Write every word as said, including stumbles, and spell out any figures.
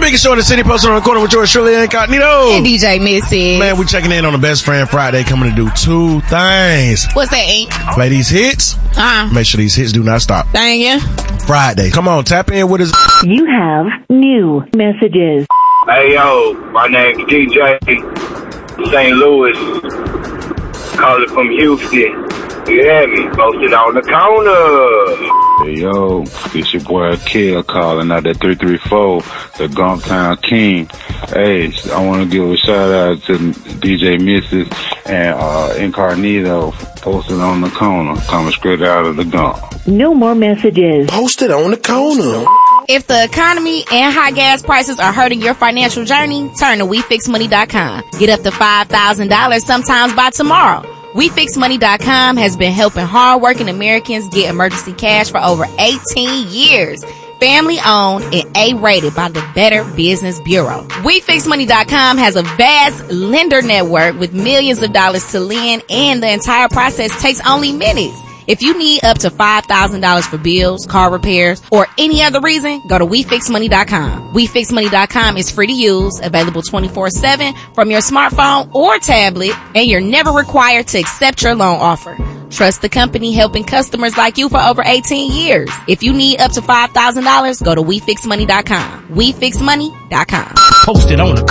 biggest show in the city, posted on the corner with George Shirley Incognito. And D J Missy. Man, we checking in on the Best Friend Friday, coming to do two things. What's that, Ink? Play these hits. Uh-huh. Make sure these hits do not stop. Thank you. Friday. Come on, tap in with us. You have new messages. Hey, yo, my name's D J, Saint Louis, calling from Houston. You hear me? Posted on the corner. Hey, yo, it's your boy Kill calling out that three three four, the Gumptown King. Hey, I want to give a shout out to D J Missus and uh, Incognito, posted on the corner, coming straight out of the Gump. No more messages. Posted on the corner. If the economy and high gas prices are hurting your financial journey, turn to we fix money dot com. Get up to five thousand dollars sometimes by tomorrow. we fix money dot com has been helping hardworking Americans get emergency cash for over eighteen years. Family owned and A-rated by the Better Business Bureau. we fix money dot com has a vast lender network with millions of dollars to lend, and the entire process takes only minutes. If you need up to five thousand dollars for bills, car repairs, or any other reason, go to we fix money dot com. we fix money dot com is free to use, available twenty-four seven from your smartphone or tablet, and you're never required to accept your loan offer. Trust the company helping customers like you for over eighteen years. If you need up to five thousand dollars, go to we fix money dot com. we fix money dot com. Posted on the